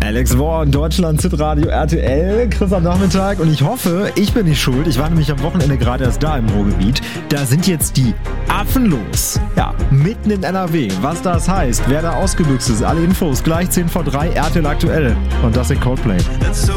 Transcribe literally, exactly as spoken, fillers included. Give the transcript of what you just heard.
Alex Warren, Deutschland, Zitradio, R T L, Chris am Nachmittag und ich hoffe, ich bin nicht schuld. Ich war nämlich am Wochenende gerade erst da im Ruhrgebiet. Da sind jetzt die Affen los. Ja, mitten in N R W. Was das heißt, wer da ausgebüxt ist, alle Infos gleich zehn vor drei, R T L aktuell. Und das in Coldplay. It's so